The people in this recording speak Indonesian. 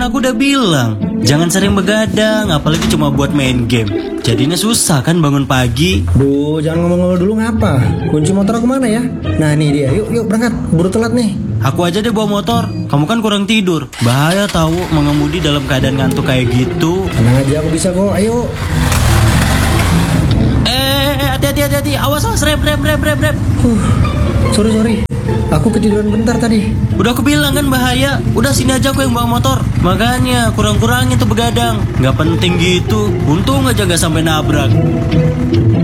aku udah bilang, jangan sering begadang, apalagi cuma buat main game. Jadinya susah kan bangun pagi. Duh, jangan ngomong-ngomong dulu ngapa? Kunci motor aku mana ya? Nah nih dia, yuk berangkat, buru telat nih. Aku aja deh bawa motor, kamu kan kurang tidur. Bahaya tahu mengemudi dalam keadaan ngantuk kayak gitu. Tenang aja, aku bisa kok, ayo. Hati-hati, awas, rem. Sorry, aku ketiduran bentar tadi. Udah aku bilang kan bahaya. Udah sini aja aku yang bawa motor. Makanya kurang-kurangin tuh begadang. Nggak penting gitu. Untung aja nggak sampai nabrak.